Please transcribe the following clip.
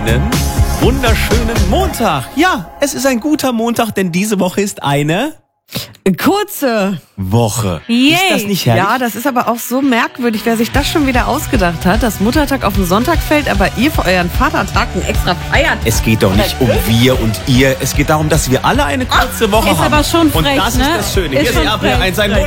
einen wunderschönen Montag. Ja, es ist ein guter Montag, denn diese Woche ist eine kurze Woche. Yay. Ist das nicht herrlich? Ja, das ist aber auch so merkwürdig, wer sich das schon wieder ausgedacht hat, dass Muttertag auf den Sonntag fällt, aber ihr für euren Vatertag einen extra feiert. Es geht doch nicht um wir und ihr. Es geht darum, dass wir alle eine kurze Woche Ist haben. aber schon und frech, das ne? ist das Schöne. Ist Hier ist schon Gabriel, frech. sein